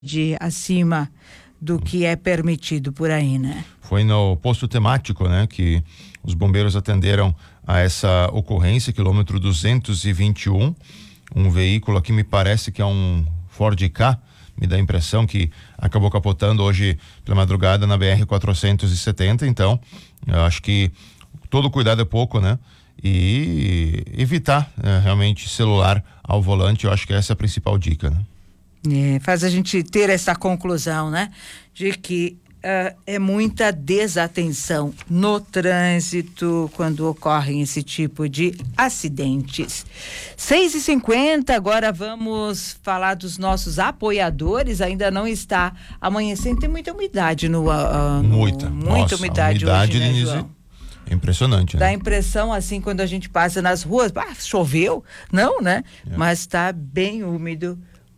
de acima do que é permitido por aí, né? Foi no posto temático, né, que os bombeiros atenderam a essa ocorrência, quilômetro 221, um veículo aqui me parece que é um Ford Ka, me dá a impressão que acabou capotando hoje pela madrugada na BR-470, então eu acho que todo cuidado é pouco, né? E evitar realmente celular ao volante, eu acho que essa é a principal dica, né? Faz a gente ter essa conclusão, né? De que é muita desatenção no trânsito quando ocorrem esse tipo de acidentes. 6h50, agora vamos falar dos nossos apoiadores. Ainda não está amanhecendo, tem muita umidade muita umidade hoje, né, João? É impressionante, né? Dá a impressão, assim, quando a gente passa nas ruas, choveu, não, né? Mas está bem úmido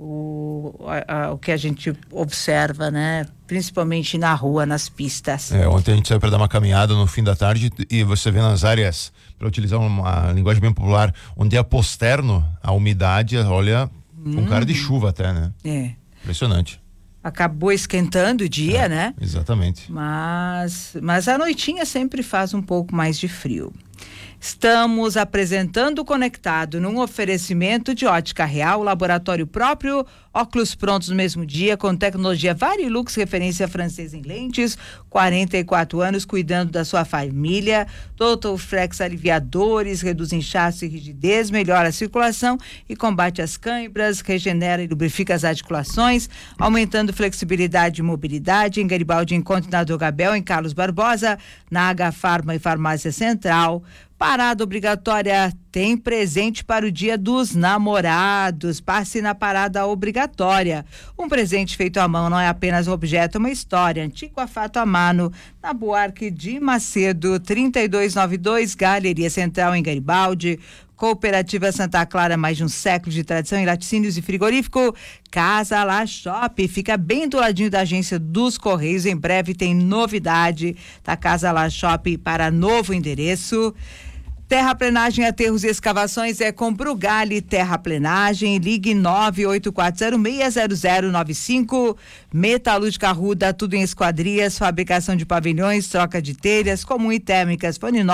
o que a gente observa, né? Principalmente na rua, nas pistas. Ontem a gente saiu para dar uma caminhada no fim da tarde e você vê nas áreas, para utilizar uma linguagem bem popular, onde é posterno, a umidade, olha, com cara de chuva até, né? Impressionante. Acabou esquentando o dia, né? Exatamente. Mas a noitinha sempre faz um pouco mais de frio. Estamos apresentando o Conectado num oferecimento de Ótica Real, laboratório próprio, óculos prontos no mesmo dia, com tecnologia Varilux, referência francesa em lentes, 44 anos cuidando da sua família. Total Flex aliviadores, reduz inchaço e rigidez, melhora a circulação e combate as câimbras, regenera e lubrifica as articulações, aumentando flexibilidade e mobilidade. Em Garibaldi, encontre na Dogabel, em Carlos Barbosa, na H Farma e Farmácia Central. Parada obrigatória tem presente para o Dia dos Namorados. Passe na parada obrigatória. Um presente feito à mão não é apenas um objeto, é uma história. Antiqua Fato a Mano, na Buarque de Macedo, 3292, Galeria Central, em Garibaldi. Cooperativa Santa Clara, mais de um século de tradição em laticínios e frigorífico. Casa La Shop, fica bem do ladinho da agência dos Correios. Em breve tem novidade da Casa La Shop para novo endereço. Terraplenagem, aterros e escavações é com Brugali Terraplenagem. Ligue 984060095. Metalúrgica Arruda, tudo em esquadrias, fabricação de pavilhões, troca de telhas, comum e térmicas. Fone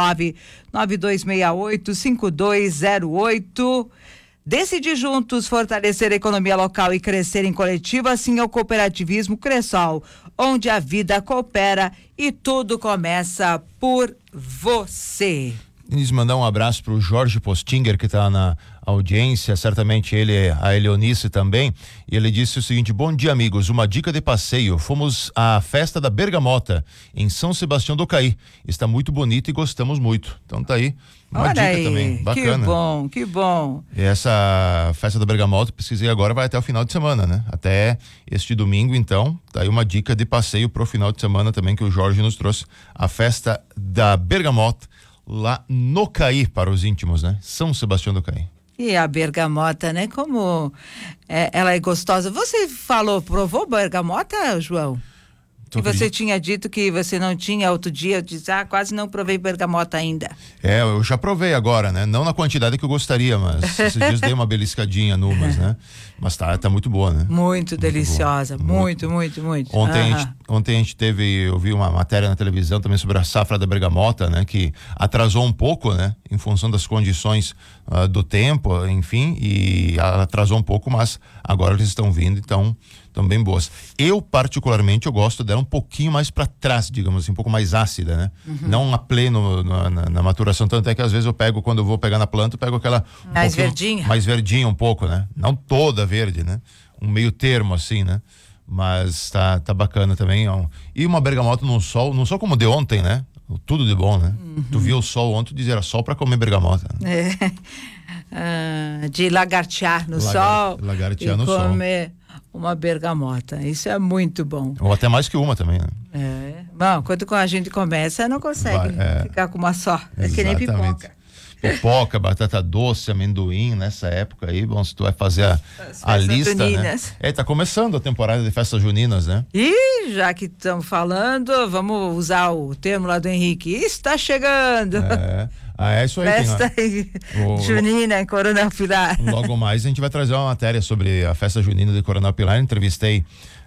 992685208. Decidir juntos, fortalecer a economia local e crescer em coletivo, assim é o cooperativismo Cressol, onde a vida coopera e tudo começa por você. Quis mandar um abraço para o Jorge Postinger, que está na audiência, certamente ele, a Eleonice também, e ele disse o seguinte: bom dia, amigos, uma dica de passeio, fomos à festa da Bergamota em São Sebastião do Caí, está muito bonito e gostamos muito, então tá aí uma Olha dica aí, também, bacana. Que bom. E essa festa da Bergamota, pesquisei agora, vai até o final de semana, né? Até este domingo, então, tá aí uma dica de passeio pro final de semana também que o Jorge nos trouxe, a festa da Bergamota, lá no Caí, para os íntimos, né? São Sebastião do Caí. E a bergamota, né? Como ela é gostosa. Você provou bergamota, João? E você tinha dito que você não tinha outro dia, eu disse, quase não provei bergamota ainda. Eu já provei agora, né? Não na quantidade que eu gostaria, mas esses dias dei uma beliscadinha numas, né? Mas tá muito boa, né? Muito deliciosa, muito. Ontem a gente eu vi uma matéria na televisão também sobre a safra da bergamota, né? Que atrasou um pouco, né? Em função das condições do tempo, enfim, e atrasou um pouco, mas agora eles estão vindo, então estão bem boas. Eu particularmente gosto dela um pouquinho mais para trás, digamos assim, um pouco mais ácida, né? Não a pleno na maturação, tanto é que às vezes eu pego, quando eu vou pegar na planta, eu pego aquela mais verdinha. Mais verdinha um pouco, né? Não toda verde, né? Um meio termo assim, né? Mas tá bacana também. E uma bergamota no sol, não só como de ontem, né? Tudo de bom, né? Tu viu o sol ontem, dizia, era sol para comer bergamota. Né? De lagartear no sol. Lagartear no sol. Comer uma bergamota. Isso é muito bom. Ou até mais que uma também, né? Bom, quando a gente começa, não consegue ficar com uma só. É que nem pipoca. Pipoca, batata doce, amendoim, nessa época aí, bom, se tu vai fazer a lista, juninas, né? Tá começando a temporada de festas juninas, né? E já que estamos falando, vamos usar o termo lá do Henrique, está chegando. É isso aí. Festa junina em Coronel Pilar. Logo mais a gente vai trazer uma matéria sobre a festa junina de Coronel Pilar. Entrevistei